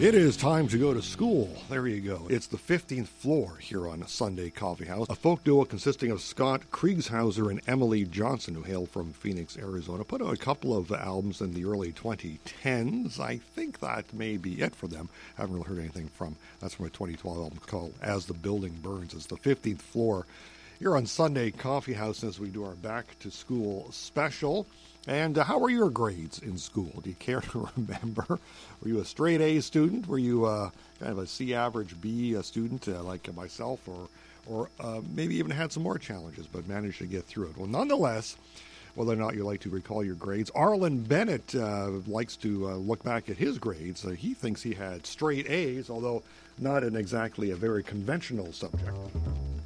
It is time to go to school. There you go. It's the 15th floor here on Sunday Coffee House. A folk duo consisting of Scott Kriegshauser and Emily Johnson, who hail from Phoenix, Arizona, put out a couple of albums in the early 2010s. I think that may be it for them. Haven't really heard anything from. That's from a 2012 album called As the Building Burns. It's the 15th floor here on Sunday Coffee House as we do our Back to School special. And how were your grades in school? Do you care to remember? Were you a straight A student? Were you kind of a C average B student like myself? Or maybe even had some more challenges but managed to get through it? Well, nonetheless, whether or not you like to recall your grades, Arlen Bennett likes to look back at his grades. He thinks he had straight A's, although not in exactly a very conventional subject.